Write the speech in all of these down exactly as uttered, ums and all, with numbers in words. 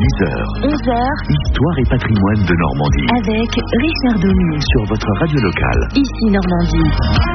dix heures, onze heures, Histoire et patrimoine de Normandie. avec Richard Denis. Sur votre radio locale. Ici Normandie.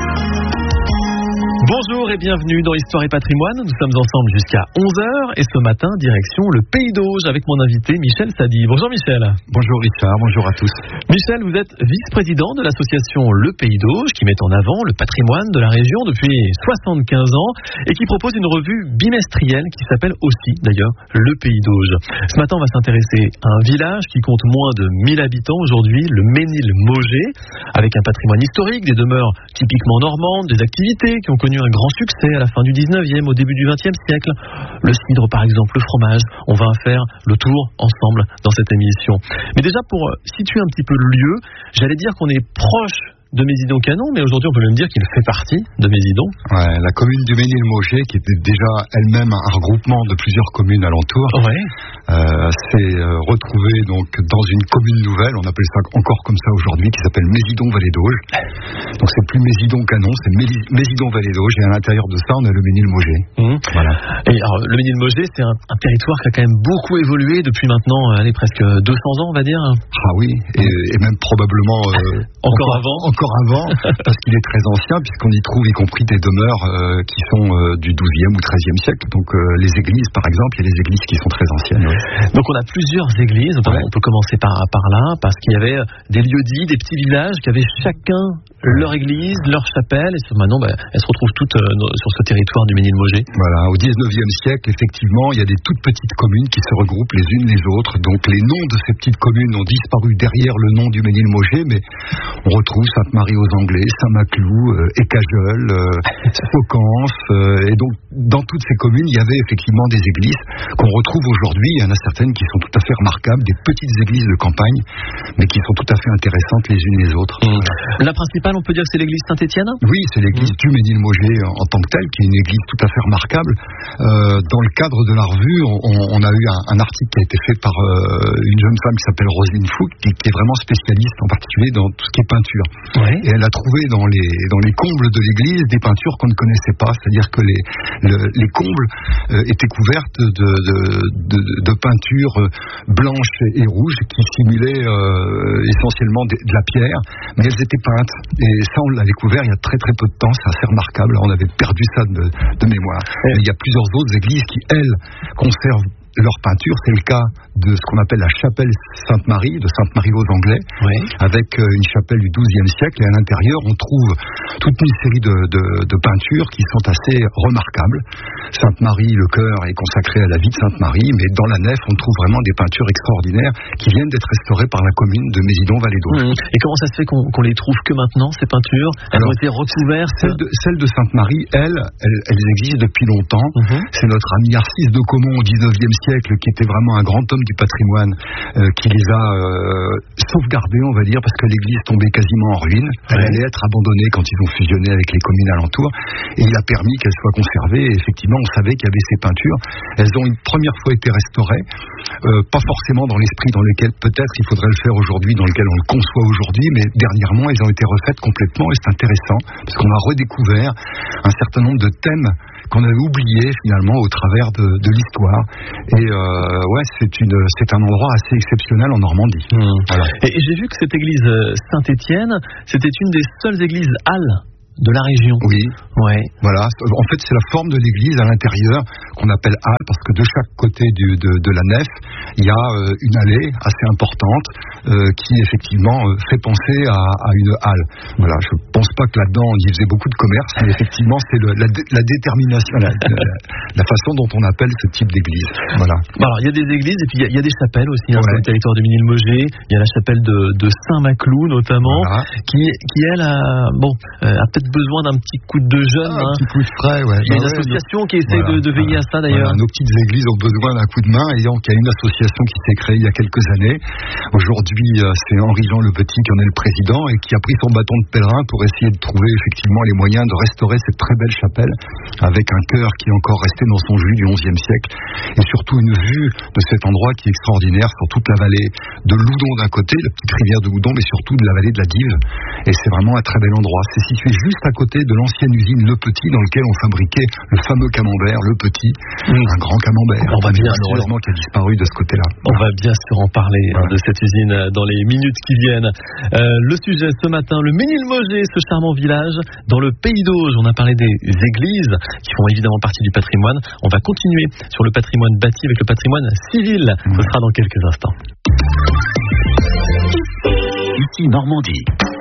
Bonjour et bienvenue dans Histoire et patrimoine. Nous sommes ensemble jusqu'à onze heures et ce matin, direction le Pays d'Auge avec mon invité Michel Sadi. Bonjour Michel. Bonjour Richard, bonjour à tous. Michel, vous êtes vice-président de l'association Le Pays d'Auge qui met en avant le patrimoine de la région depuis soixante-quinze ans et qui propose une revue bimestrielle qui s'appelle aussi d'ailleurs Le Pays d'Auge. Ce matin, on va s'intéresser à un village qui compte moins de mille habitants aujourd'hui, le Ménil-Mauger, avec un patrimoine historique, des demeures typiquement normandes, des activités qui ont connu un grand succès à la fin du dix-neuvième, au début du vingtième siècle. Le cidre par exemple, le fromage. On va en faire le tour ensemble dans cette émission. Mais déjà pour situer un petit peu le lieu, j'allais dire qu'on est proche de Mézidon-Canon, mais aujourd'hui on peut même dire qu'il fait partie de Mézidon. Ouais, la commune du Ménil-Mauger, qui était déjà elle-même un regroupement de plusieurs communes alentours, Ouais. euh, s'est euh, retrouvée donc dans une commune nouvelle, on appelle ça encore comme ça aujourd'hui, qui s'appelle Mézidon-Vallée d'Auge. Donc c'est plus Mézidon-Canon, c'est Méli- Mézidon-Vallée d'Auge, et à l'intérieur de ça on a le Ménil-Mauger. Mmh. Voilà. Et alors, le Ménil-Mauger, c'est un, un territoire qui a quand même beaucoup évolué depuis maintenant, allez, presque deux cents ans, on va dire. Ah oui, et, et même probablement euh, Encore avant. Encore avant, parce qu'il est très ancien, puisqu'on y trouve y compris des demeures euh, qui sont euh, du douzième ou treizième siècle. Donc euh, les églises, par exemple, il y a des églises qui sont très anciennes. Ouais. Donc on a plusieurs églises, notamment, Ouais. on peut commencer par, par là, parce qu'il y avait des lieux-dits, des petits villages qui avaient chacun leur église, leur chapelle, et maintenant bah, elles se retrouvent toutes euh, sur ce territoire du Ménil-Mauger. Voilà, au dix-neuvième siècle, effectivement, il y a des toutes petites communes qui se regroupent les unes les autres. Donc les noms de ces petites communes ont disparu derrière le nom du Ménil-Mauger, mais on retrouve Sainte-Marie-aux-Anglais, Saint-Maclou, euh, Écajeul, euh, Faucance, euh, et donc dans toutes ces communes, il y avait effectivement des églises qu'on retrouve aujourd'hui. Il y en a certaines qui sont tout à fait remarquables, des petites églises de campagne, mais qui sont tout à fait intéressantes les unes les autres. Mmh. La principale, on peut dire que c'est l'église Saint-Étienne ? Oui, c'est l'église Mmh. du Ménil-Mauger en, en tant que telle, qui est une église tout à fait remarquable. Euh, dans le cadre de la revue, on, on a eu un, un article qui a été fait par euh, une jeune femme qui s'appelle Roselyne Fouque, qui, qui est vraiment spécialiste en particulier dans tout ce qui est peinture. Ouais. Et elle a trouvé dans les, dans les combles de l'église des peintures qu'on ne connaissait pas, c'est-à-dire que les, le, les combles euh, étaient couvertes de, de, de, de peintures blanches et rouges qui simulaient euh, essentiellement de, de la pierre, mais elles étaient peintes. Et ça, on l'a découvert il y a très très peu de temps, c'est assez remarquable. On avait perdu ça de, de mémoire. Et... Mais il y a plusieurs autres églises qui, elles, conservent leur peinture. C'est le cas de ce qu'on appelle la chapelle Sainte-Marie, de Sainte-Marie aux Anglais, Ouais. avec une chapelle du douzième siècle, et à l'intérieur on trouve toute une série de, de, de peintures qui sont assez remarquables. Sainte-Marie, le chœur est consacré à la vie de Sainte-Marie, mais dans la nef on trouve vraiment des peintures extraordinaires qui viennent d'être restaurées par la commune de Mézidon-Vallée d'Auge. Mmh. Et comment ça se fait qu'on qu'on les trouve que maintenant, ces peintures ? Elles Alors, ont été recouvertes. Celle de, celle de Sainte-Marie, elles, elles, elles existent depuis longtemps. Mmh. C'est notre ami Arcisse de Caumont au dix-neuvième siècle, qui était vraiment un grand homme du patrimoine, euh, qui les a euh, sauvegardés, on va dire, parce que l'église tombait quasiment en ruine. Elle Ouais. allait être abandonnée quand ils ont fusionné avec les communes alentours, et il a permis qu'elle soit conservée. Et effectivement, on savait qu'il y avait ces peintures. Elles ont une première fois été restaurées, euh, pas forcément dans l'esprit dans lequel peut-être il faudrait le faire aujourd'hui, dans lequel on le conçoit aujourd'hui, mais dernièrement, elles ont été refaites complètement, et c'est intéressant, parce qu'on a redécouvert un certain nombre de thèmes qu'on avait oubliés finalement au travers de, de l'histoire. Et euh, ouais, c'est une, c'est un endroit assez exceptionnel en Normandie. Mmh. Voilà. Et, et j'ai vu que cette église euh, Saint-Étienne, c'était une des seules églises halles de la région. Oui. Ouais. Voilà. En fait, c'est la forme de l'église à l'intérieur qu'on appelle halle, parce que de chaque côté du, de, de la nef, il y a euh, une allée assez importante euh, qui effectivement euh, fait penser à, à une halle. Voilà. Je pense pas que là-dedans on y faisait beaucoup de commerce, mais effectivement c'est le, la, la détermination, la, la, la façon dont on appelle ce type d'église. Voilà. Alors, il y a des églises et puis il y, y a des chapelles aussi hein, Ouais. sur le territoire du Ménil-Mauger. Il y a la chapelle de, de Saint-Maclou notamment, Voilà. qui, qui elle a, bon, euh, a peut-être besoin d'un petit coup de jeune. Ah, hein. un petit coup de frais, ouais. Il y a Bah une ouais, association qui essaie voilà, de, de veiller voilà. à ça d'ailleurs. Voilà, nos petites églises ont besoin d'un coup de main, et donc il y a une association qui s'est créée il y a quelques années. Aujourd'hui, euh, c'est Henri Jean Le Petit qui en est le président et qui a pris son bâton de pèlerin pour essayer de trouver effectivement les moyens de restaurer cette très belle chapelle avec un chœur qui est encore resté dans son jus du onzième siècle, et surtout une vue de cet endroit qui est extraordinaire sur toute la vallée de Loudon d'un côté, la petite rivière de Loudon, mais surtout de la vallée de la Dive. Et c'est vraiment un très bel endroit. C'est situé juste à côté de l'ancienne usine Le Petit, dans lequel on fabriquait le fameux camembert Le Petit, mmh. un grand camembert, on va bien malheureusement qui a disparu de ce côté-là. là. On va bien sûr en parler voilà. de cette usine dans les minutes qui viennent. Euh, le sujet ce matin, le Ménilmogé, ce charmant village dans le Pays d'Auge. On a parlé des églises qui font évidemment partie du patrimoine. On va continuer sur le patrimoine bâti avec le patrimoine civil. Mmh. Ce sera dans quelques instants. Ici Normandie.